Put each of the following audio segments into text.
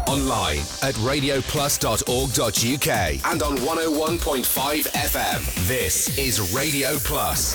Online at radioplus.org.uk and on 101.5 FM. This is Radio Plus.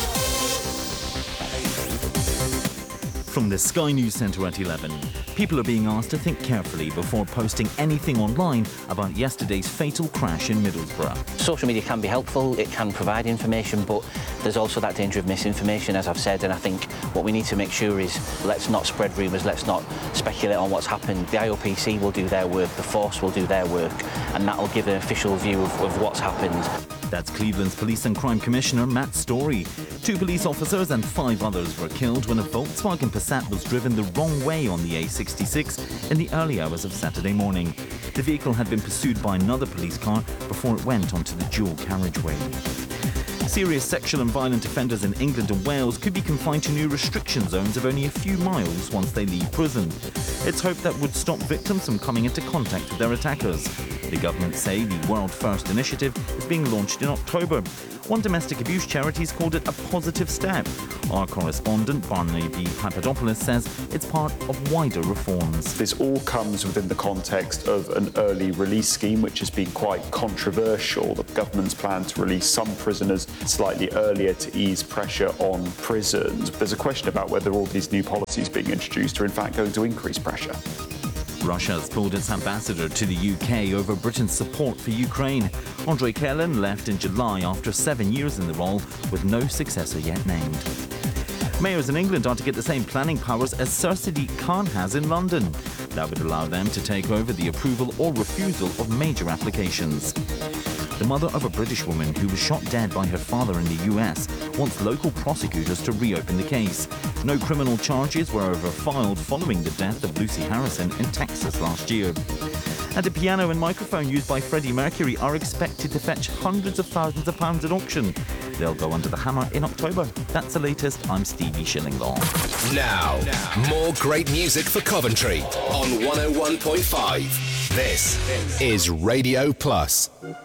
From the Sky News Centre at 11, people are being asked to think carefully before posting anything online about yesterday's fatal crash in Middlesbrough. Social media can be helpful, it can provide information, but there's also that danger of misinformation, as I've said, and I think what we need to make sure is let's not spread rumours, let's not speculate on what's happened. The IOPC will do their work, the Force will do their work, and that will give an official view of what's happened. That's Cleveland's Police and Crime Commissioner Matt Story. 2 police officers and 5 others were killed when a Volkswagen Passat was driven the wrong way on the A66 in the early hours of Saturday morning. The vehicle had been pursued by another police car before it went onto the dual carriageway. Serious sexual and violent offenders in England and Wales could be confined to new restriction zones of only a few miles once they leave prison. It's hoped that would stop victims from coming into contact with their attackers. The government say the World First initiative is being launched in October. One domestic abuse charity has called it a positive step. Our correspondent, Barnaby Papadopoulos, says it's part of wider reforms. This all comes within the context of an early release scheme, which has been quite controversial. The government's plan to release some prisoners slightly earlier to ease pressure on prisons. There's a question about whether all these new policies being introduced are in fact going to increase pressure. Russia has pulled its ambassador to the UK over Britain's support for Ukraine. Andrei Kelin left in July after 7 years in the role, with no successor yet named. Mayors in England are to get the same planning powers as Sir Sadiq Khan has in London. That would allow them to take over the approval or refusal of major applications. The mother of a British woman who was shot dead by her father in the US wants local prosecutors to reopen the case. No criminal charges were ever filed following the death of Lucy Harrison in Texas last year. And a piano and microphone used by Freddie Mercury are expected to fetch hundreds of thousands of pounds at auction. They'll go under the hammer in October. That's the latest. I'm Stevie Shillinglaw. Now, more great music for Coventry on 101.5. This is Radio Plus.